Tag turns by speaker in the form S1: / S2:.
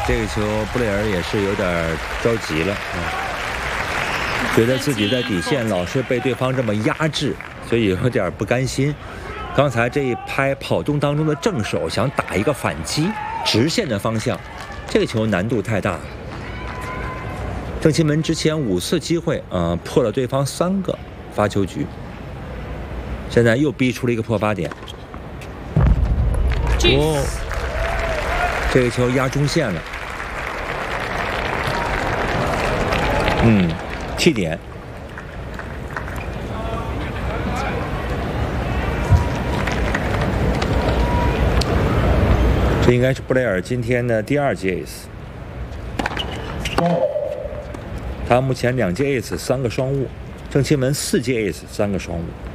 S1: 这个球布雷尔也是有点着急了觉得自己在底线老是被对方这么压制，所以有点不甘心。刚才这一拍跑动当中的正手，想打一个反击，直线的方向，这个球难度太大了。郑钦文之前5次机会，破了对方3个发球局，现在又逼出了一个破发点。这个球压中线了。7点。这应该是布雷尔今天的第2记 ace。他目前2记 ace，3个双误；郑钦文4记 ace，3个双误。